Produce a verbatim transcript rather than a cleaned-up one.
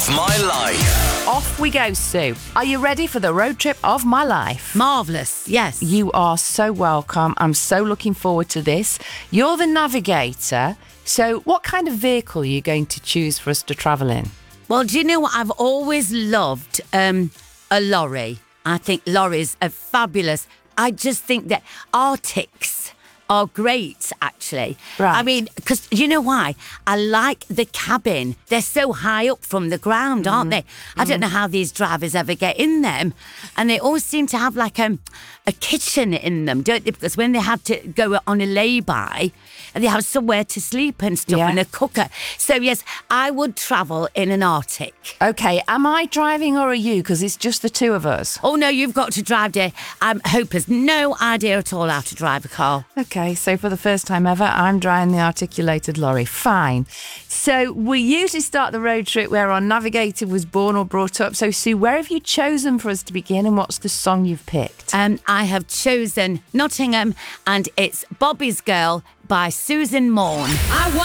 of my life. Off we go, Sue. Are you ready for the road trip of my life? Marvellous, yes. You are so welcome. I'm so looking forward to this. You're the navigator. So what kind of vehicle are you going to choose for us to travel in? Well, do you know what? I've always loved um, a lorry. I think lorries are fabulous. I just think that Arctics are great, actually. Right. I mean, because you know why? I like the cabin. They're so high up from the ground, aren't they? I don't know how these drivers ever get in them. And they always seem to have like um, a kitchen in them, don't they? Because when they had to go on a lay-by, they have somewhere to sleep and stuff, Yeah. and a cooker. So, yes, I would travel in an Arctic. Okay, am I driving or are you? Because it's just the two of us. Oh, no, you've got to drive, dear. Um, Hope has no idea at all how to drive a car. Okay, so for the first time ever, I'm driving the articulated lorry. Fine. So we usually start the road trip where our navigator was born or brought up. So, Sue, where have you chosen for us to begin and what's the song you've picked? Um, I have chosen Nottingham, and it's Bobby's Girl by Susan Morn. I